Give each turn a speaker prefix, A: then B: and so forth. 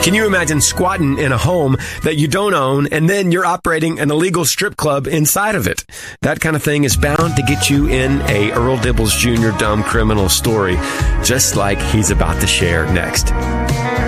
A: Can you imagine squatting in a home that you don't own and then you're operating an illegal strip club inside of it? That kind of thing is bound to get you in a Earl Dibbles Jr. dumb criminal story, just like he's about to share next.